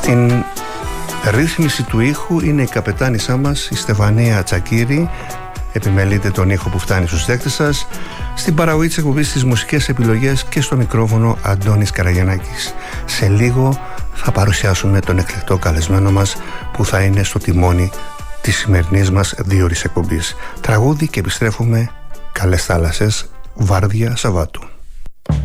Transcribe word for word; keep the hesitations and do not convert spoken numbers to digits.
Στην ρύθμιση του ήχου είναι η καπετάνισά μας, η Στεφανία Τσακύρη. Επιμελείται τον ήχο που φτάνει στους δέκτες σας. Στην παραγωγή της εκπομπής, στις μουσικές επιλογές και στο μικρόφωνο Αντώνης Καραγιαννάκης. Σε λίγο θα παρουσιάσουμε τον εκλεκτό καλεσμένο μας που θα είναι στο τιμόνι της σημερινής μας δύο ώρης εκπομπής. Τραγούδι και επιστρέφουμε. Καλές θάλασσες, βάρδια Σαββάτου.